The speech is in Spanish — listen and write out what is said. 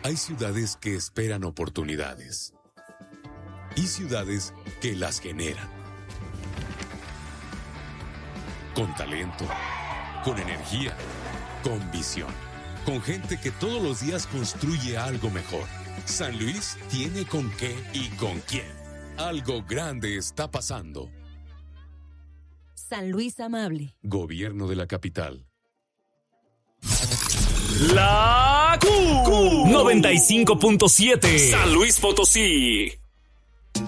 Hay ciudades que esperan oportunidades y ciudades que las generan. Con talento, con energía, con visión, con gente que todos los días construye algo mejor. San Luis tiene con qué y con quién. Algo grande está pasando. San Luis Amable. Gobierno de la capital. La Q 95.7 San Luis Potosí.